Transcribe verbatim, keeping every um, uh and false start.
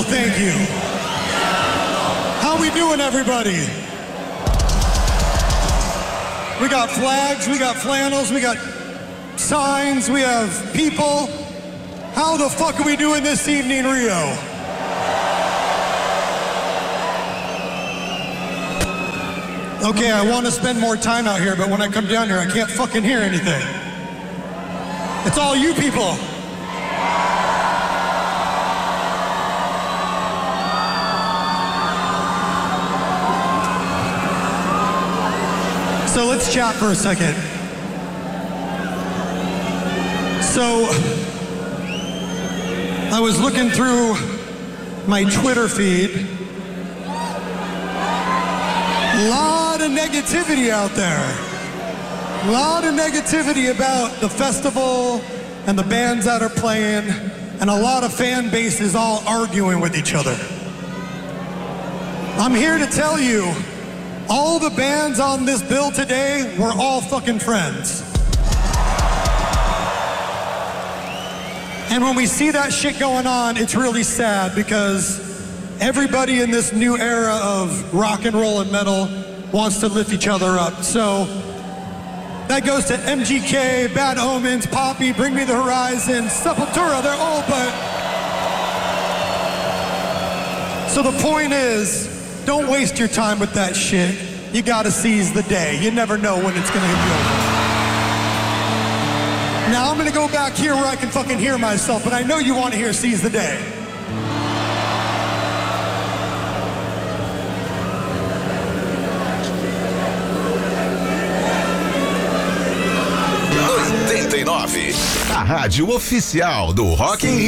thank you. How we doing, everybody? We got flags, we got flannels, we got signs, we have people. How the fuck are we doing this evening, Rio? Okay, I want to spend more time out here, but when I come down here, I can't fucking hear anything. It's all you people. So let's chat for a second. So, I was looking through my Twitter feed. A lot of negativity out there. A lot of negativity about the festival and the bands that are playing, and a lot of fan bases all arguing with each other. I'm here to tell you, all the bands on this bill today were all fucking friends. And when we see that shit going on, it's really sad because everybody in this new era of rock and roll and metal wants to lift each other up. So that goes to M G K, Bad Omens, Poppy, Bring Me the Horizon, Sepultura, they're old, but... So the point is, don't waste your time with that shit. You gotta seize the day. You never know when it's gonna be over. Now I'm gonna go back here where I can fucking hear myself, but I know you wanna hear Seize the Day. oitenta e nove, a rádio oficial do Rock in Rio.